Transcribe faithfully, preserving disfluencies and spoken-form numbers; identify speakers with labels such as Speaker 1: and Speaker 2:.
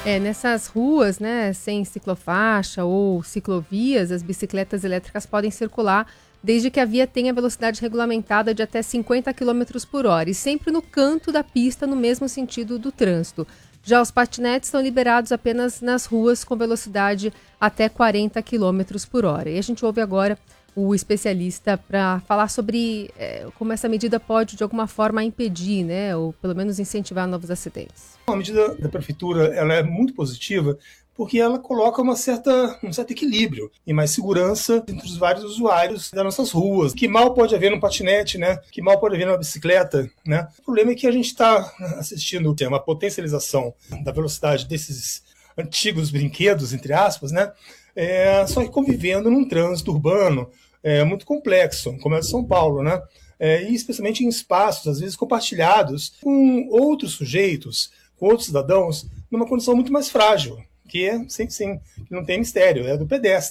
Speaker 1: É, nessas ruas, né, sem ciclofaixa ou ciclovias, as bicicletas elétricas podem circular desde que a via tenha velocidade regulamentada de até cinquenta quilômetros por hora e sempre no canto da pista, no mesmo sentido do trânsito. Já os patinetes são liberados apenas nas ruas com velocidade até quarenta quilômetros por hora. E a gente ouve agora o especialista para falar sobre é, como essa medida pode, de alguma forma, impedir, né, ou pelo menos incentivar novos acidentes.
Speaker 2: A medida da prefeitura ela é muito positiva porque ela coloca uma certa, um certo equilíbrio e mais segurança entre os vários usuários das nossas ruas. Que mal pode haver no patinete, né? Que mal pode haver numa bicicleta, né? O problema é que a gente está assistindo a uma potencialização da velocidade desses antigos brinquedos, entre aspas, né? É, só que convivendo num trânsito urbano é, muito complexo, como é o de São Paulo, né? É, e especialmente em espaços, às vezes compartilhados com outros sujeitos, com outros cidadãos, numa condição muito mais frágil, que é, sim, sim, que não tem mistério, é do pedestre.